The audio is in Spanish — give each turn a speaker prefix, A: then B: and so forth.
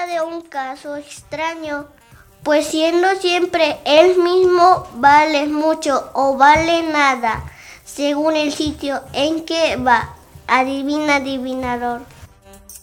A: trata de un caso extraño, pues siendo siempre el mismo, vale mucho o vale nada, según el sitio en que va. Adivina, adivinador.